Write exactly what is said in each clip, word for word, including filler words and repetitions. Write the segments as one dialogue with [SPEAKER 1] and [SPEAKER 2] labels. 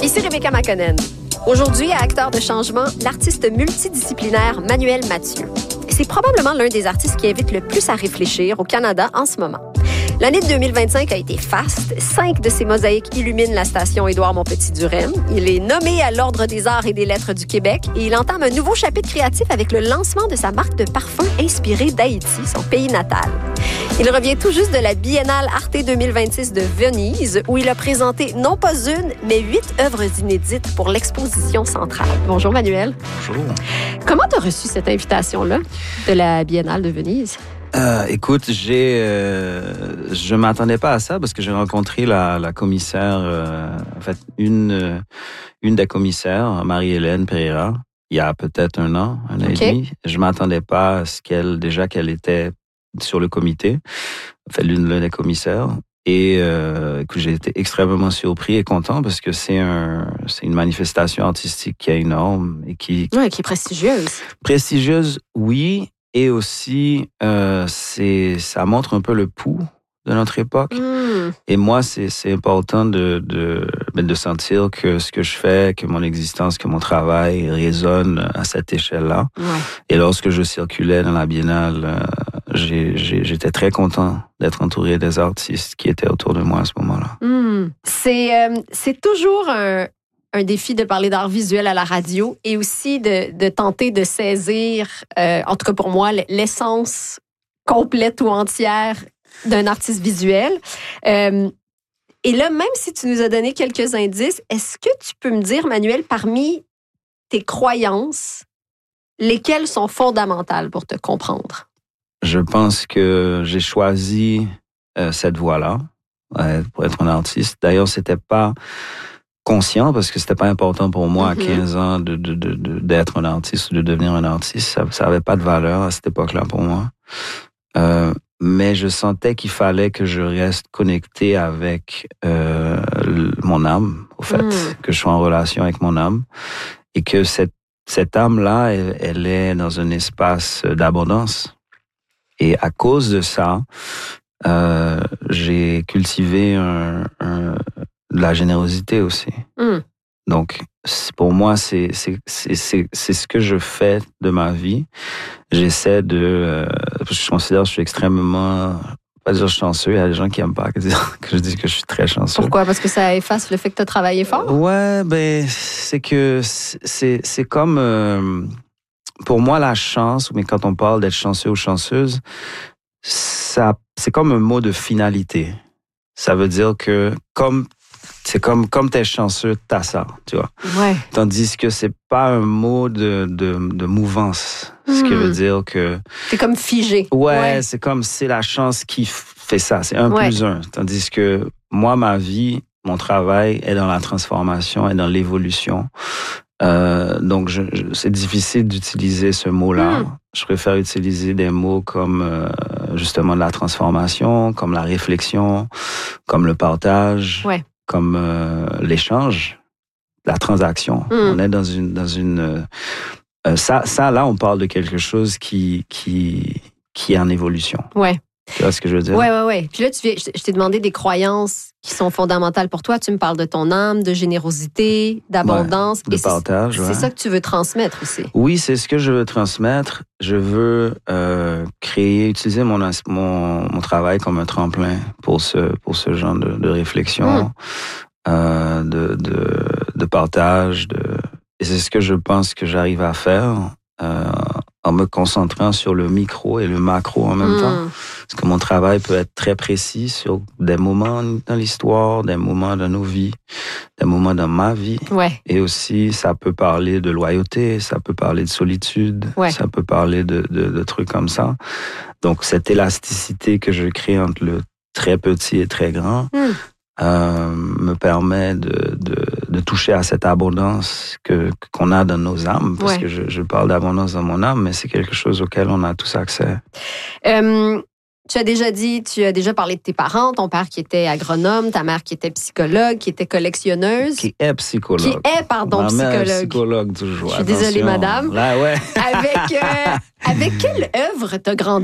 [SPEAKER 1] Ici Rebecca Makonnen. Aujourd'hui, à Acteur de changement, l'artiste multidisciplinaire Manuel Mathieu. C'est probablement l'un des artistes qui invite le plus à réfléchir au Canada en ce moment. L'année de deux mille vingt-cinq a été faste. Cinq de ses mosaïques illuminent la station Édouard-Montpetit-Durenne. Il est nommé à l'Ordre des arts et des lettres du Québec et il entame un nouveau chapitre créatif avec le lancement de sa marque de parfum inspirée d'Haïti, son pays natal. Il revient tout juste de la Biennale Arte deux mille vingt-six de Venise, où il a présenté non pas une, mais huit œuvres inédites pour l'exposition centrale. Bonjour Manuel.
[SPEAKER 2] Bonjour.
[SPEAKER 1] Comment tu as reçu cette invitation-là de la Biennale de Venise?
[SPEAKER 2] Euh, écoute, j'ai, euh, je m'attendais pas à ça parce que j'ai rencontré la, la commissaire, euh, en fait, une, euh, une des commissaires, Marie-Hélène Pereira, il y a peut-être un an, un an
[SPEAKER 1] Okay.
[SPEAKER 2] et demi. Je m'attendais pas à ce qu'elle, déjà qu'elle était sur le comité, en fait, l'une, l'une des commissaires. Et euh, que j'ai été extrêmement surpris et content parce que c'est un, c'est une manifestation artistique qui est énorme et qui
[SPEAKER 1] Oui, qui est prestigieuse.
[SPEAKER 2] prestigieuse, oui. Et aussi, euh, c'est, ça montre un peu le pouls de notre époque.
[SPEAKER 1] Mmh.
[SPEAKER 2] Et moi, c'est, c'est important de, de, de sentir que ce que je fais, que mon existence, que mon travail résonne à cette échelle-là.
[SPEAKER 1] Ouais.
[SPEAKER 2] Et lorsque je circulais dans la Biennale, euh, j'ai, j'ai, j'étais très content d'être entouré des artistes qui étaient autour de moi à ce moment-là.
[SPEAKER 1] Mmh. C'est, euh, c'est toujours un... un défi de parler d'art visuel à la radio et aussi de, de tenter de saisir, euh, en tout cas pour moi, l'essence complète ou entière d'un artiste visuel. Euh, et là, même si tu nous as donné quelques indices, est-ce que tu peux me dire, Manuel, parmi tes croyances, lesquelles sont fondamentales pour te comprendre?
[SPEAKER 2] Je pense que j'ai choisi euh, cette voie-là euh, pour être un artiste. D'ailleurs, c'était pas conscient parce que c'était pas important pour moi à quinze ans de, de, de, de, d'être un artiste ou de devenir un artiste. Ça, ça avait pas de valeur à cette époque-là pour moi. Euh, mais je sentais qu'il fallait que je reste connecté avec euh, mon âme, au fait,
[SPEAKER 1] Mm.
[SPEAKER 2] que je sois en relation avec mon âme et que cette, cette âme-là, elle, elle est dans un espace d'abondance. Et à cause de ça, euh, j'ai cultivé un, un de la générosité aussi.
[SPEAKER 1] Mm.
[SPEAKER 2] Donc, pour moi, c'est, c'est, c'est, c'est, c'est ce que je fais de ma vie. J'essaie de... Euh, je considère que je suis extrêmement... Pas dire chanceux, il y a des gens qui n'aiment pas que, dire, que je dise que je suis très chanceux.
[SPEAKER 1] Pourquoi? Parce que ça efface le fait que tu as travaillé fort?
[SPEAKER 2] Ouais, ben, c'est que c'est, c'est comme... Euh, pour moi, la chance, mais quand on parle d'être chanceux ou chanceuse, ça, c'est comme un mot de finalité. Ça veut dire que comme c'est comme comme t'es chanceux, t'as ça, tu vois.
[SPEAKER 1] Ouais.
[SPEAKER 2] Tandis que c'est pas un mot de de, de mouvance, ce qui
[SPEAKER 1] Hmm.
[SPEAKER 2] veut dire que
[SPEAKER 1] C'est comme figé.
[SPEAKER 2] ouais,
[SPEAKER 1] Ouais.
[SPEAKER 2] c'est comme c'est la chance qui fait ça, c'est un
[SPEAKER 1] Ouais.
[SPEAKER 2] plus un. Tandis que moi, ma vie, mon travail est dans la transformation, est dans l'évolution. Euh, donc, je, je, c'est difficile d'utiliser ce mot-là.
[SPEAKER 1] Mm.
[SPEAKER 2] Je préfère utiliser des mots comme euh, justement la transformation, comme la réflexion, comme le partage,
[SPEAKER 1] Ouais.
[SPEAKER 2] comme euh, l'échange, la transaction.
[SPEAKER 1] Mm.
[SPEAKER 2] On est dans une dans une euh, ça ça là on parle de quelque chose qui qui qui est en évolution.
[SPEAKER 1] Ouais.
[SPEAKER 2] Tu vois ce que je veux dire?
[SPEAKER 1] Oui, oui, oui. Puis là, tu viens, je je t'ai demandé des croyances qui sont fondamentales pour toi. Tu me parles de ton âme, de générosité, d'abondance.
[SPEAKER 2] Ouais, de
[SPEAKER 1] Et c'est-
[SPEAKER 2] partage.
[SPEAKER 1] C'est
[SPEAKER 2] ouais.
[SPEAKER 1] ça que tu veux transmettre aussi.
[SPEAKER 2] Oui, c'est ce que je veux transmettre. Je veux euh, créer, utiliser mon, as- mon mon travail comme un tremplin pour ce pour ce genre de, de réflexion,
[SPEAKER 1] Mm.
[SPEAKER 2] euh, de, de de partage. De et c'est ce que je pense que j'arrive à faire euh, en me concentrant sur le micro et le macro en même
[SPEAKER 1] Mm.
[SPEAKER 2] temps. Parce que mon travail peut être très précis sur des moments dans l'histoire, des moments dans nos vies, des moments dans ma vie.
[SPEAKER 1] Ouais.
[SPEAKER 2] Et aussi, ça peut parler de loyauté, ça peut parler de solitude,
[SPEAKER 1] Ouais.
[SPEAKER 2] ça peut parler de, de, de trucs comme ça. Donc, cette élasticité que je crée entre le très petit et très grand
[SPEAKER 1] Mm.
[SPEAKER 2] euh, me permet de, de, de toucher à cette abondance que, qu'on a dans nos âmes. Parce
[SPEAKER 1] Ouais.
[SPEAKER 2] que je, je parle d'abondance dans mon âme, mais c'est quelque chose auquel on a tous accès.
[SPEAKER 1] Euh, tu as déjà dit, tu as déjà parlé de tes parents, ton père qui était agronome, ta mère qui était psychologue, qui était collectionneuse.
[SPEAKER 2] Qui est psychologue.
[SPEAKER 1] Qui est, pardon,
[SPEAKER 2] Ma mère est
[SPEAKER 1] psychologue.
[SPEAKER 2] psychologue toujours.
[SPEAKER 1] Je suis désolée,
[SPEAKER 2] Attention.
[SPEAKER 1] madame.
[SPEAKER 2] Là, ouais.
[SPEAKER 1] Avec, euh, avec quelle œuvre t'as grandi?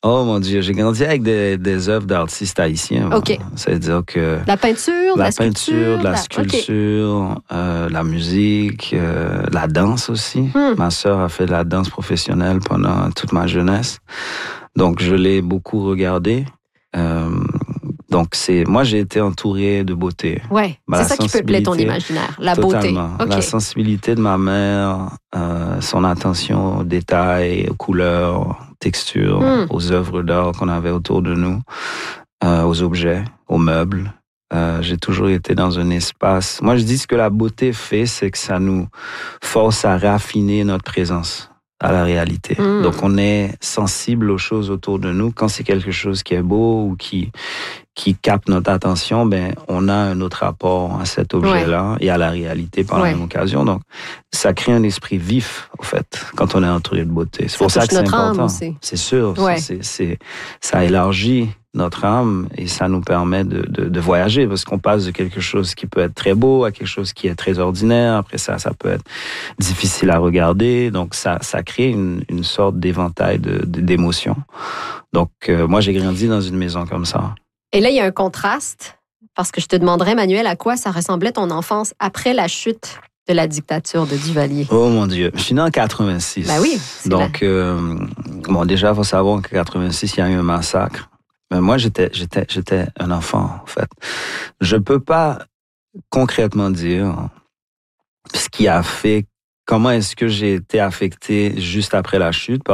[SPEAKER 2] Oh mon Dieu, j'ai grandi avec des, des œuvres d'artistes haïtiens.
[SPEAKER 1] OK.
[SPEAKER 2] C'est-à-dire que...
[SPEAKER 1] La peinture,
[SPEAKER 2] la,
[SPEAKER 1] la
[SPEAKER 2] peinture,
[SPEAKER 1] sculpture,
[SPEAKER 2] de la
[SPEAKER 1] la...
[SPEAKER 2] sculpture, okay. euh, la musique, euh, la danse aussi. Hmm. Ma sœur a fait de la danse professionnelle pendant toute ma jeunesse. Donc, je l'ai beaucoup regardé. Euh, donc, c'est moi, j'ai été entouré de beauté.
[SPEAKER 1] Ouais, bah, c'est ça qui peut plaire ton imaginaire, la
[SPEAKER 2] totalement.
[SPEAKER 1] beauté. Okay.
[SPEAKER 2] La sensibilité de ma mère, euh, son attention aux détails, aux couleurs, textures, mm. aux œuvres d'art qu'on avait autour de nous, euh, aux objets, aux meubles. Euh, j'ai toujours été dans un espace. Moi, je dis ce que la beauté fait, c'est que ça nous force à raffiner notre présence à la réalité. Mm. Donc, on est sensible aux choses autour de nous. Quand c'est quelque chose qui est beau ou qui qui capte notre attention, ben on a un autre rapport à cet objet-là ouais. et à la réalité par ouais. la même occasion. Donc, ça crée un esprit vif, en fait, quand on est entouré de beauté. C'est ça pour ça que c'est important. C'est sûr. Ouais. C'est, c'est, ça élargit notre âme et ça nous permet de, de, de voyager parce qu'on passe de quelque chose qui peut être très beau à quelque chose qui est très ordinaire. Après ça, ça peut être difficile à regarder. Donc, ça, ça crée une, une sorte d'éventail de, de, d'émotions. Donc, euh, moi, j'ai grandi dans une maison comme ça.
[SPEAKER 1] Et là, il y a un contraste, parce que je te demanderais, Manuel, à quoi ça ressemblait ton enfance après la chute de la dictature de Duvalier?
[SPEAKER 2] Oh mon Dieu, je suis né en quatre-vingt-six.
[SPEAKER 1] Ben oui.
[SPEAKER 2] Donc, euh, bon, déjà, il faut savoir qu'en quatre-vingt-six, il y a eu un massacre. Mais moi, j'étais, j'étais, j'étais un enfant, en fait. Je peux pas concrètement dire ce qui a fait, comment est-ce que j'ai été affecté juste après la chute.